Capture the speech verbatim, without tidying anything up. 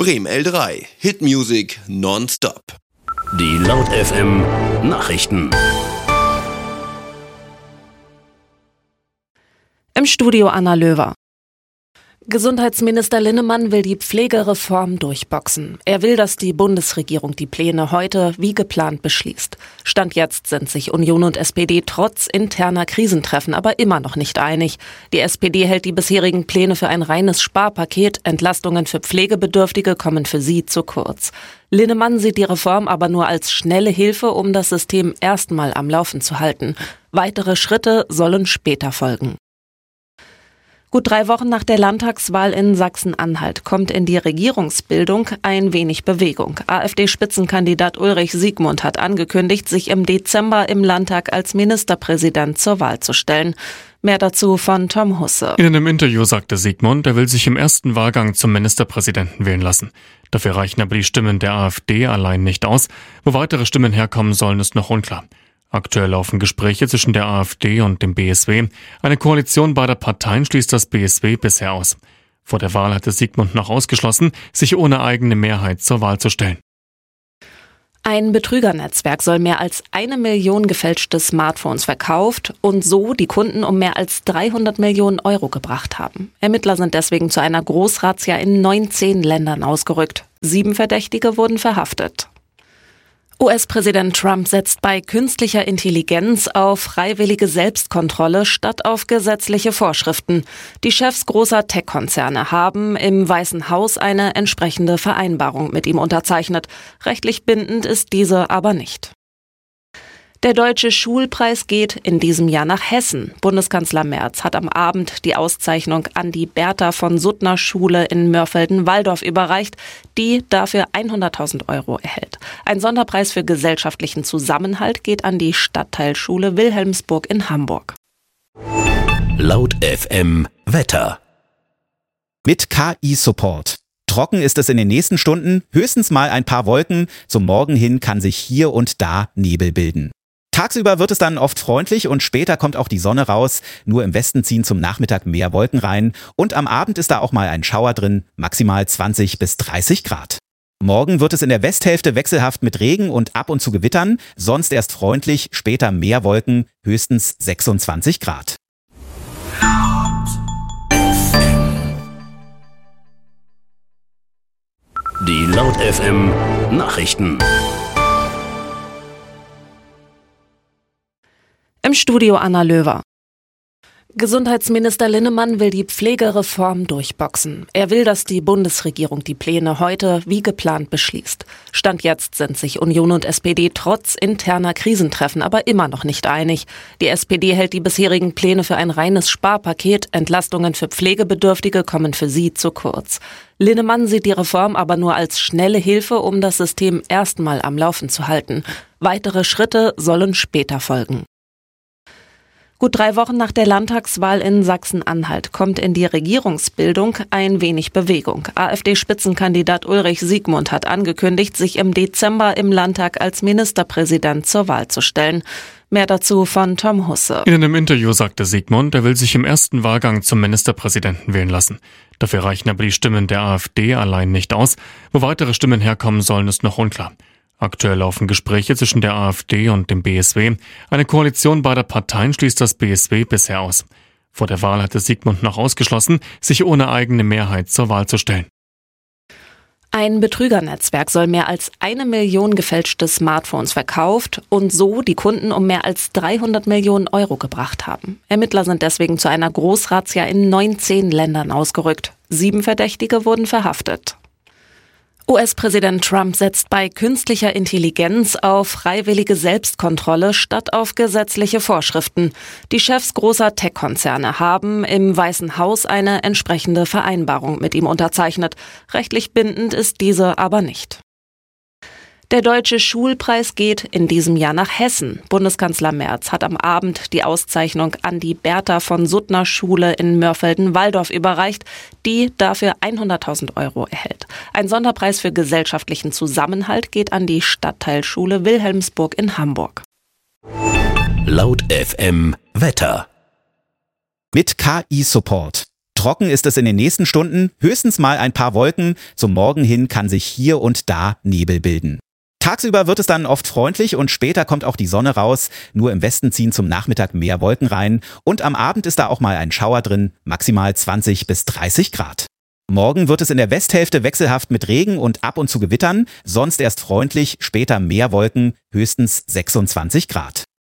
Bremen L drei. Hitmusik nonstop. Die Laut F M Nachrichten. Im Studio Anna Löwer. Gesundheitsminister Linnemann will die Pflegereform durchboxen. Er will, dass die Bundesregierung die Pläne heute wie geplant beschließt. Stand jetzt sind sich Union und S P D trotz interner Krisentreffen aber immer noch nicht einig. Die S P D hält die bisherigen Pläne für ein reines Sparpaket. Entlastungen für Pflegebedürftige kommen für sie zu kurz. Linnemann sieht die Reform aber nur als schnelle Hilfe, um das System erstmal am Laufen zu halten. Weitere Schritte sollen später folgen. Gut drei Wochen nach der Landtagswahl in Sachsen-Anhalt kommt in die Regierungsbildung ein wenig Bewegung. AfD-Spitzenkandidat Ulrich Siegmund hat angekündigt, sich im Dezember im Landtag als Ministerpräsident zur Wahl zu stellen. Mehr dazu von Tom Husse. In einem Interview sagte Siegmund, er will sich im ersten Wahlgang zum Ministerpräsidenten wählen lassen. Dafür reichen aber die Stimmen der AfD allein nicht aus. Wo weitere Stimmen herkommen sollen, ist noch unklar. Aktuell laufen Gespräche zwischen der AfD und dem B S W. Eine Koalition beider Parteien schließt das B S W bisher aus. Vor der Wahl hatte Siegmund noch ausgeschlossen, sich ohne eigene Mehrheit zur Wahl zu stellen. Ein Betrügernetzwerk soll mehr als eine Million gefälschte Smartphones verkauft und so die Kunden um mehr als dreihundert Millionen Euro gebracht haben. Ermittler sind deswegen zu einer Großrazzia in neunzehn Ländern ausgerückt. Sieben Verdächtige wurden verhaftet. U S-Präsident Trump setzt bei künstlicher Intelligenz auf freiwillige Selbstkontrolle statt auf gesetzliche Vorschriften. Die Chefs großer Tech-Konzerne haben im Weißen Haus eine entsprechende Vereinbarung mit ihm unterzeichnet. Rechtlich bindend ist diese aber nicht. Der Deutsche Schulpreis geht in diesem Jahr nach Hessen. Bundeskanzler Merz hat am Abend die Auszeichnung an die Bertha von Suttner Schule in Mörfelden-Walldorf überreicht, die dafür hunderttausend Euro erhält. Ein Sonderpreis für gesellschaftlichen Zusammenhalt geht an die Stadtteilschule Wilhelmsburg in Hamburg. Laut F M Wetter. Mit K I-Support. Trocken ist es in den nächsten Stunden, höchstens mal ein paar Wolken. Zum Morgen hin kann sich hier und da Nebel bilden. Tagsüber wird es dann oft freundlich und später kommt auch die Sonne raus. Nur im Westen ziehen zum Nachmittag mehr Wolken rein. Und am Abend ist da auch mal ein Schauer drin, maximal zwanzig bis dreißig Grad. Morgen wird es in der Westhälfte wechselhaft mit Regen und ab und zu Gewittern. Sonst erst freundlich, später mehr Wolken, höchstens sechsundzwanzig Grad. Die Laut F M Nachrichten. Im Studio Anna Löwer. Gesundheitsminister Linnemann will die Pflegereform durchboxen. Er will, dass die Bundesregierung die Pläne heute wie geplant beschließt. Stand jetzt sind sich Union und S P D trotz interner Krisentreffen aber immer noch nicht einig. Die S P D hält die bisherigen Pläne für ein reines Sparpaket. Entlastungen für Pflegebedürftige kommen für sie zu kurz. Linnemann sieht die Reform aber nur als schnelle Hilfe, um das System erstmal am Laufen zu halten. Weitere Schritte sollen später folgen. Gut drei Wochen nach der Landtagswahl in Sachsen-Anhalt kommt in die Regierungsbildung ein wenig Bewegung. AfD-Spitzenkandidat Ulrich Siegmund hat angekündigt, sich im Dezember im Landtag als Ministerpräsident zur Wahl zu stellen. Mehr dazu von Tom Husse. In einem Interview sagte Siegmund, er will sich im ersten Wahlgang zum Ministerpräsidenten wählen lassen. Dafür reichen aber die Stimmen der AfD allein nicht aus. Wo weitere Stimmen herkommen sollen, ist noch unklar. Aktuell laufen Gespräche zwischen der AfD und dem B S W. Eine Koalition beider Parteien schließt das B S W bisher aus. Vor der Wahl hatte Siegmund noch ausgeschlossen, sich ohne eigene Mehrheit zur Wahl zu stellen. Ein Betrügernetzwerk soll mehr als eine Million gefälschte Smartphones verkauft und so die Kunden um mehr als dreihundert Millionen Euro gebracht haben. Ermittler sind deswegen zu einer Großrazzia in neunzehn Ländern ausgerückt. Sieben Verdächtige wurden verhaftet. U S-Präsident Trump setzt bei künstlicher Intelligenz auf freiwillige Selbstkontrolle statt auf gesetzliche Vorschriften. Die Chefs großer Tech-Konzerne haben im Weißen Haus eine entsprechende Vereinbarung mit ihm unterzeichnet. Rechtlich bindend ist diese aber nicht. Der Deutsche Schulpreis geht in diesem Jahr nach Hessen. Bundeskanzler Merz hat am Abend die Auszeichnung an die Bertha von Suttner Schule in Mörfelden-Walldorf überreicht, die dafür hunderttausend Euro erhält. Ein Sonderpreis für gesellschaftlichen Zusammenhalt geht an die Stadtteilschule Wilhelmsburg in Hamburg. Laut F M Wetter. Mit K I-Support. Trocken ist es in den nächsten Stunden, höchstens mal ein paar Wolken. Zum Morgen hin kann sich hier und da Nebel bilden. Tagsüber wird es dann oft freundlich und später kommt auch die Sonne raus. Nur im Westen ziehen zum Nachmittag mehr Wolken rein. Und am Abend ist da auch mal ein Schauer drin, maximal zwanzig bis dreißig Grad. Morgen wird es in der Westhälfte wechselhaft mit Regen und ab und zu Gewittern, sonst erst freundlich, später mehr Wolken, höchstens sechsundzwanzig Grad.